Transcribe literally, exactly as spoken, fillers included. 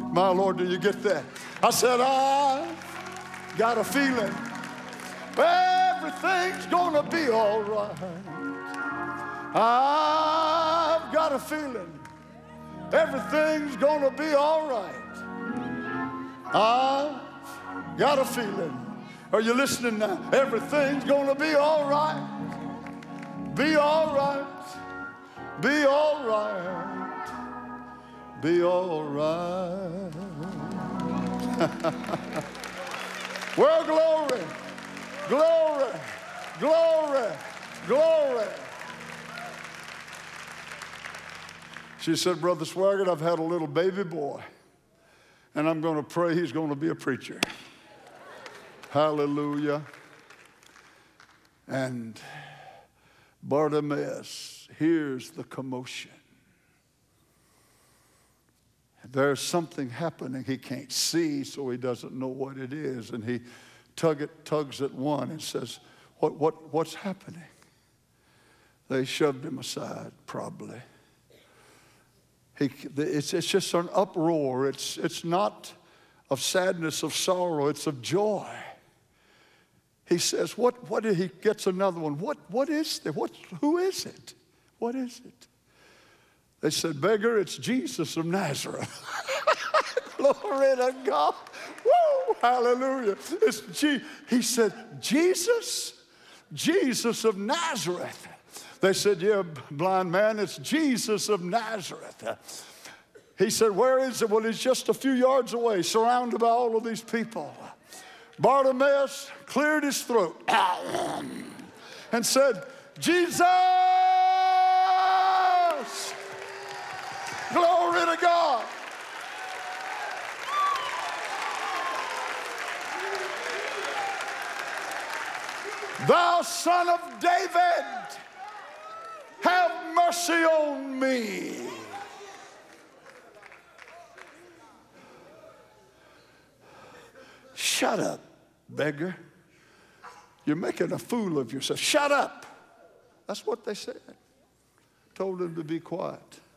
My Lord, do you get that? I said, I've got a feeling everything's gonna be all right. I've got a feeling everything's gonna be all right. I've got a feeling. Are you listening now? Everything's gonna be all right. Be all right. Be all right. Be all right. Well, glory, glory, glory, glory. She said, Brother Swaggart, I've had a little baby boy, and I'm going to pray he's going to be a preacher. Hallelujah. And Bartimaeus hears the commotion. There's something happening he can't see, so he doesn't know what it is. And he tug it, tugs at one and says, what, what, what's happening? They shoved him aside, probably. He, it's, it's just an uproar. It's, it's not of sadness, of sorrow. It's of joy. He says, what, what did he gets another one? What, what is there? What, who is it? What is it? They said, beggar, it's Jesus of Nazareth. Glory to God. Woo, hallelujah. It's G- he said, Jesus? Jesus of Nazareth. They said, yeah, blind man, it's Jesus of Nazareth. He said, where is it? Well, he's just a few yards away, surrounded by all of these people. Bartimaeus cleared his throat and said, Jesus! Glory to God. Thou son of David, have mercy on me. Shut up, beggar. You're making a fool of yourself. Shut up. That's what they said. Told him to be quiet.